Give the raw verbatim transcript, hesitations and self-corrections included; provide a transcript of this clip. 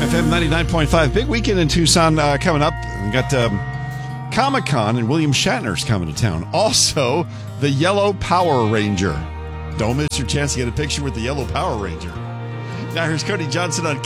Jam F M ninety-nine point five. Big weekend in Tucson uh, coming up. We got um, Comic-Con, and William Shatner's coming to town. Also, the Yellow Power Ranger. Don't miss your chance to get a picture with the Yellow Power Ranger. Now here's Cody Johnson on